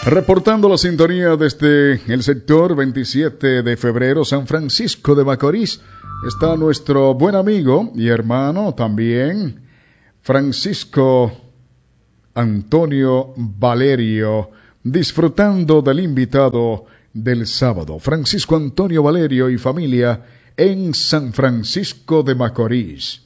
Reportando la sintonía desde el sector 27 de febrero, San Francisco de Macorís, está nuestro buen amigo y hermano también, Francisco Antonio Valerio, disfrutando del invitado del sábado. Francisco Antonio Valerio y familia en San Francisco de Macorís.